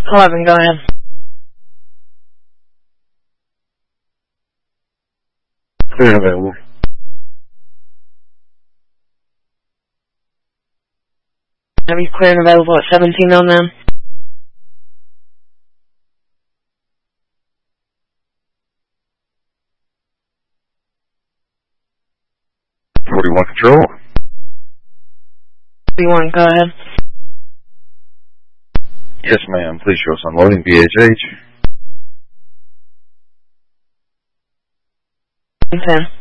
11, go ahead. Clear and available. Have you cleared and available at 1709? Control. 41, go ahead. Yes, ma'am. Please show us unloading BHH. 10.